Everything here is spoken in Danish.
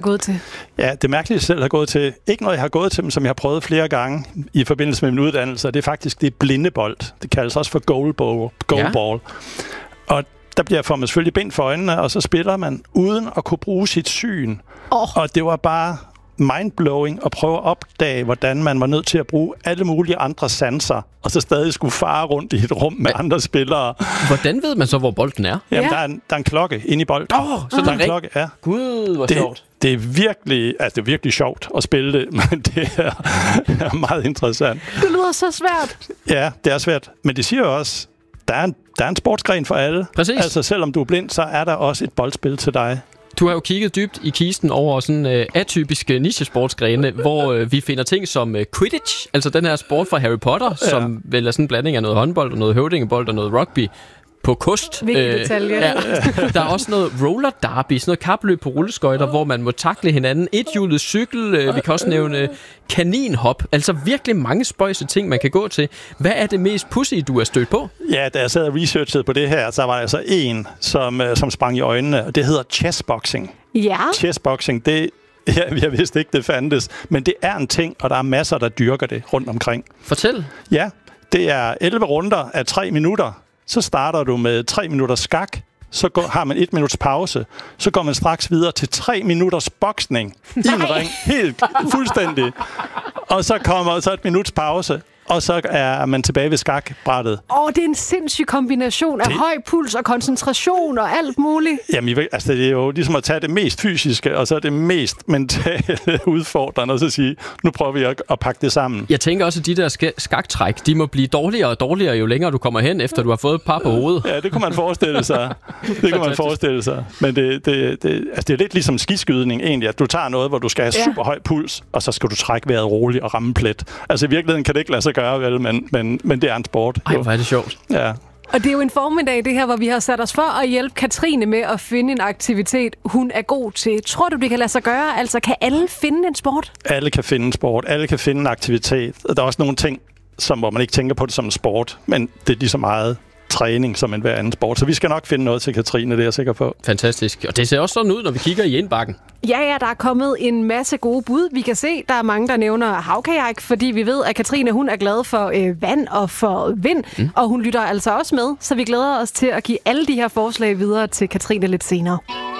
gået til? Ja, det mærkelige selv har gået til. Ikke noget, jeg har gået til, men som jeg har prøvet flere gange i forbindelse med min uddannelse. Det er faktisk blindebold. Det kaldes også for goalball. Og der får man selvfølgelig bind for øjnene, og så spiller man uden at kunne bruge sit syn. Og det var bare mindblowing at prøve at opdage, hvordan man var nødt til at bruge alle mulige andre sanser, og så stadig skulle fare rundt i et rum med andre spillere. Hvordan ved man så, hvor bolden er? Jamen, der er en klokke inde i bolden. Så der er en klokke, ja. Gud, hvor sjovt. Det er virkelig sjovt at spille det, men det er meget interessant. Det lyder så svært. Ja, det er svært. Men det siger jo også, der er en sportsgren for alle. Præcis. Altså, selvom du er blind, så er der også et boldspil til dig. Du har jo kigget dybt i kisten over sådan atypiske nichesportsgrene, hvor vi finder ting som Quidditch, altså den her sport fra Harry Potter, som vel er sådan en blanding af noget håndbold og noget høvdingebold og noget rugby på kost. Vigtig detalje. Ja. Der er også noget roller derby, sådan noget kapløb på rulleskøjter, hvor man må takle hinanden. Ethjulet cykel, vi kan også nævne kaninhop. Altså virkelig mange spøjse ting, man kan gå til. Hvad er det mest pudsige, du er stødt på? Ja, da jeg sad og researchede på det her, så var der altså en, som sprang i øjnene, og det hedder chessboxing. Ja. Chessboxing, jeg vidste ikke, det fandtes, men det er en ting, og der er masser, der dyrker det rundt omkring. Fortæl. Ja, det er 11 runder af 3 minutter. Så starter du med 3 minutters skak, så har man 1 minuts pause, så går man straks videre til 3 minutters boksning i en ring, helt fuldstændig. Og så kommer så 1 minuts pause, og så er man tilbage ved skakbrættet. Det er en sindssyg kombination af høj puls og koncentration og alt muligt. Jamen, altså, det er jo ligesom at tage det mest fysiske, og så det mest mentale udfordrende, og så sige, nu prøver vi at pakke det sammen. Jeg tænker også, at de der skaktræk, de må blive dårligere og dårligere, jo længere du kommer hen, efter du har fået et par på hovedet. Ja, det kunne man forestille sig. Men det er lidt ligesom skiskydning egentlig, at du tager noget, hvor du skal have super høj puls, og så skal du trække vejret roligt og ramme plet. Altså i virkeligheden kan det ikke lade sig gøre, vel, men det er en sport. Ej, hvor er det sjovt. Ja. Og det er jo en formiddag, det her, hvor vi har sat os for at hjælpe Katrine med at finde en aktivitet, hun er god til. Tror du, det kan lade sig gøre? Altså, kan alle finde en sport? Alle kan finde en sport. Alle kan finde en aktivitet. Der er også nogle ting, hvor man ikke tænker på det som en sport, men det er lige så meget træning som en hver anden sport. Så vi skal nok finde noget til Katrine, det er jeg sikker på. Fantastisk. Og det ser også sådan ud, når vi kigger i indbakken. Ja, der er kommet en masse gode bud. Vi kan se, der er mange, der nævner havkajak, fordi vi ved, at Katrine, hun er glad for vand og for vind, og hun lytter altså også med, så vi glæder os til at give alle de her forslag videre til Katrine lidt senere.